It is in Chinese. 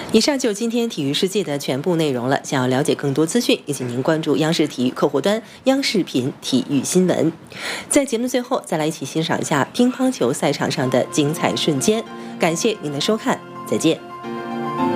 以上就是今天体育世界的全部内容了。想要了解更多资讯，也请您关注央视体育客户端央视频体育新闻。在节目最后，再来一起欣赏一下乒乓球赛场上的精彩瞬间。感谢您的收看，再见。